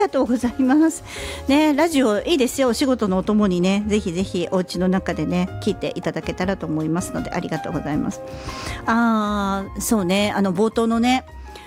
ありがとうございますね。ラジオいいですよ。お仕事のお供にね、ぜひぜひお家の中でね聞いていただけたらと思いますので、ありがとうございます。そうね、冒頭のね、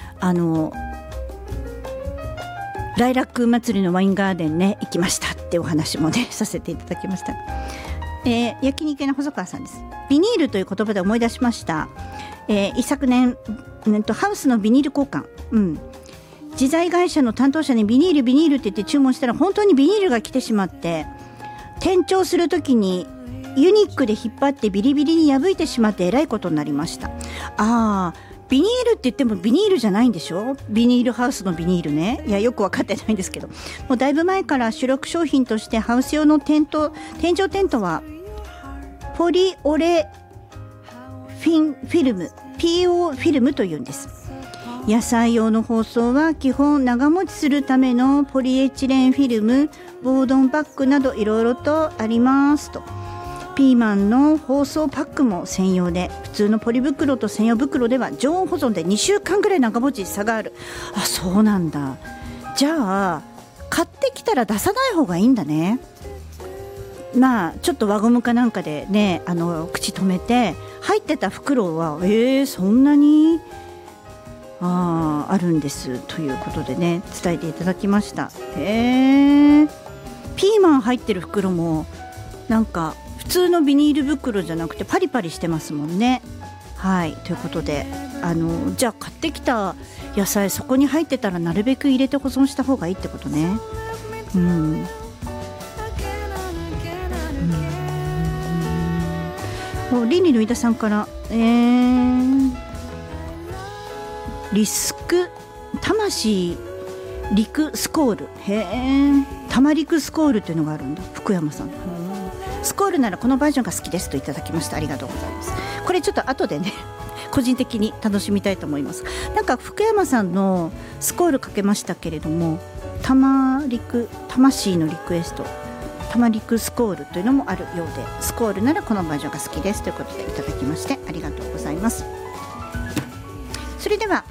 ライラック祭りのワインガーデンね行きましたってお話もねさせていただきました。焼肉屋の細川さんです。ビニールという言葉で思い出しました。一昨年、ハウスのビニール交換、自在会社の担当者にビニールって言って注文したら本当にビニールが来てしまって、転調するときにユニックで引っ張ってビリビリに破いてしまってえらいことになりました。ビニールって言ってもビニールじゃないんでしょ。ビニールハウスのビニールね。いや、よく分かってないんですけど、もうだいぶ前から主力商品としてハウス用の天井テントはポリオレフィルム PO フィルムというんです。野菜用の包装は基本長持ちするためのポリエチレンフィルム、ボードンバッグなどいろいろとありますと。ピーマンの包装パックも専用で、普通のポリ袋と専用袋では常温保存で2週間ぐらい長持ち差がある。そうなんだ。じゃあ買ってきたら出さない方がいいんだね。ちょっと輪ゴムかなんかでね、口止めて入ってた袋はそんなにあるんですということでね、伝えていただきました。ピーマン入ってる袋もなんか普通のビニール袋じゃなくてパリパリしてますもんね。はい、ということでじゃあ買ってきた野菜そこに入ってたらなるべく入れて保存した方がいいってことね。リンリの井田さんからリスク魂リクスコール、タマリクスコールっていうのがあるんだ。福山さん、スコールならこのバージョンが好きですといただきました。ありがとうございます。これちょっと後でね個人的に楽しみたいと思います。なんか福山さんのスコールかけましたけれども、魂のリクエストタマリクスコールというのもあるようで、スコールならこのバージョンが好きですということでいただきましてありがとうございます。それでは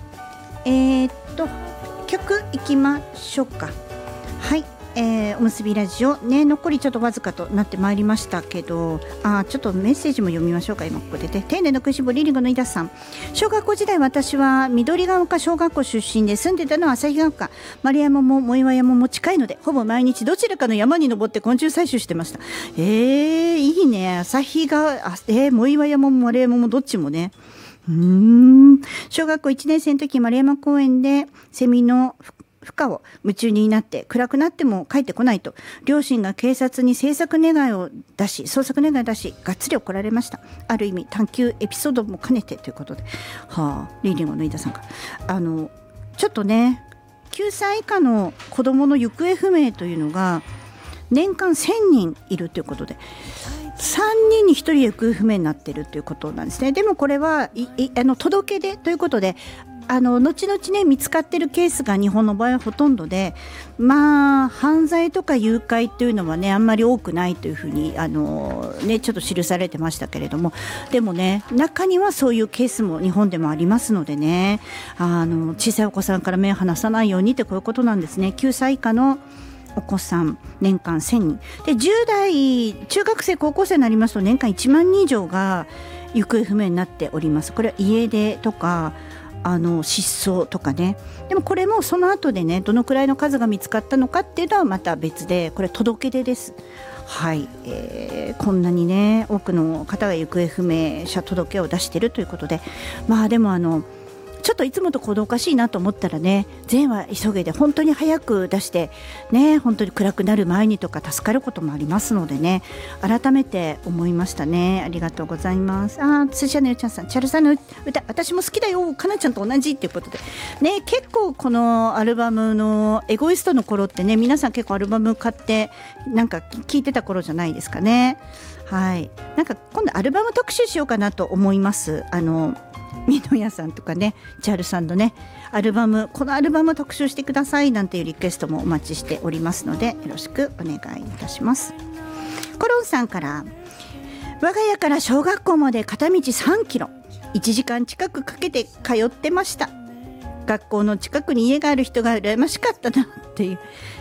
曲いきましょうか。はい、おむすびラジオね、残りちょっとわずかとなってまいりましたけど、ちょっとメッセージも読みましょうか。今ここで丁寧の食いしぼリリングの井田さん、小学校時代私は緑ヶ丘小学校出身で、住んでたのは旭ヶ丘、丸山も藻岩山も近いので、ほぼ毎日どちらかの山に登って昆虫採集してました。いいね。旭が藻岩山も丸山もどっちもね。小学校1年生の時、丸山公園でセミの孵化を夢中になって、暗くなっても帰ってこないと両親が警察に捜索願を出しがっつり怒られました。ある意味探求エピソードも兼ねてということで、リーディングの飯田さんからちょっとね、9歳以下の子どもの行方不明というのが年間1000人いるということで、3人に1人行方不明になっているということなんですね。でもこれは届け出ということで、後々ね見つかっているケースが日本の場合はほとんどで、犯罪とか誘拐というのはねあんまり多くないというふうにちょっと記されてましたけれども、でもね中にはそういうケースも日本でもありますのでね、小さいお子さんから目を離さないようにってこういうことなんですね。9歳以下のお子さん年間1000人で、10代中学生高校生になりますと年間1万人以上が行方不明になっております。これは家出とか失踪とかね。でもこれもその後でねどのくらいの数が見つかったのかっていうのはまた別で、これ届け出です。はい、こんなにね多くの方が行方不明者届を出しているということで、でもちょっといつもと行動おかしいなと思ったらね、善は急げで本当に早く出してね、本当に暗くなる前にとか助かることもありますのでね、改めて思いましたね。ありがとうございます。スシャのゆちゃんさん、チャルさんの歌私も好きだよ、かなちゃんと同じっていうことでね、結構このアルバムのエゴイストの頃ってね、皆さん結構アルバム買ってなんか聴いてた頃じゃないですかね。はい、なんか今度アルバム特集しようかなと思います。美濃屋さんとかね、チャールさんのねアルバム、このアルバム特集してくださいなんていうリクエストもお待ちしておりますので、よろしくお願いいたします。コロンさんから、我が家から小学校まで片道3キロ1時間近くかけて通ってました。学校の近くに家がある人が羨ましかったなっていう